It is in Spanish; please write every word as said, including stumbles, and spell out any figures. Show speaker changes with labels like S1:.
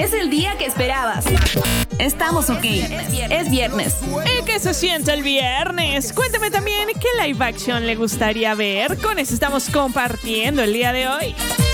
S1: Es el día que esperabas. Estamos ok. Es viernes.
S2: ¿Y qué se siente el viernes? Cuéntame también qué live action le gustaría ver. Con eso estamos compartiendo el día de hoy.